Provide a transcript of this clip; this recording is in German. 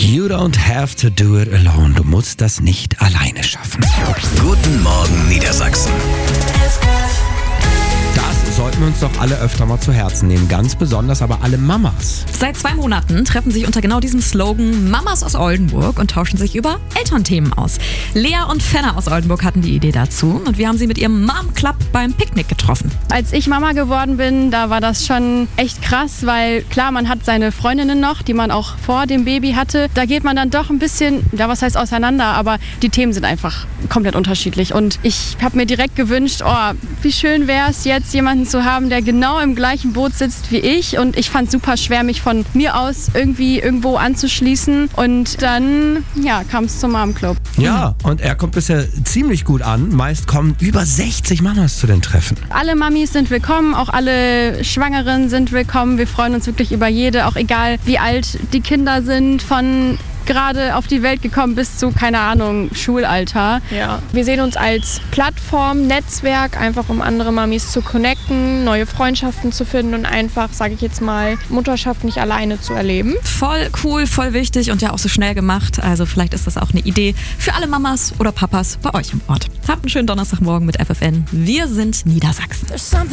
You don't have to do it alone. Du musst das nicht alleine schaffen. Guten Morgen Niedersachsen. Das sollten wir uns doch alle öfter mal zu Herzen nehmen. Ganz besonders aber alle Mamas. Seit 2 Monaten treffen sich unter genau diesem Slogan Mamas aus Oldenburg und tauschen sich über Elternthemen aus. Lea und Fenner aus Oldenburg hatten die Idee dazu und wir haben sie mit ihrem Mom Club beim Picknick getroffen. Als ich Mama geworden bin, da war das schon echt krass, weil klar, man hat seine Freundinnen noch, die man auch vor dem Baby hatte. Da geht man dann doch ein bisschen, ja was heißt auseinander, aber die Themen sind einfach komplett unterschiedlich. Und ich habe mir direkt gewünscht, oh, wie schön wäre es jetzt, jemanden zu haben, der genau im gleichen Boot sitzt wie ich. Und ich fand es super schwer, mich von mir aus irgendwie irgendwo anzuschließen. Und dann, ja, kam es zum Mom Club. Ja, und er kommt bisher ziemlich gut an. Meist kommen über 60 Mamas zu den Treffen. Alle Mamis sind willkommen, auch alle Schwangeren sind willkommen. Wir freuen uns wirklich über jede, auch egal wie alt die Kinder sind, von gerade auf die Welt gekommen bis zu, keine Ahnung, Schulalter. Ja, wir sehen uns als Plattform, Netzwerk, einfach um andere Mamis zu connecten, neue Freundschaften zu finden und einfach, sage ich jetzt mal, Mutterschaft nicht alleine zu erleben. Voll cool, voll wichtig und ja auch so schnell gemacht. Also vielleicht ist das auch eine Idee für alle Mamas oder Papas bei euch im Ort. Habt einen schönen Donnerstagmorgen mit FFN. Wir sind Niedersachsen.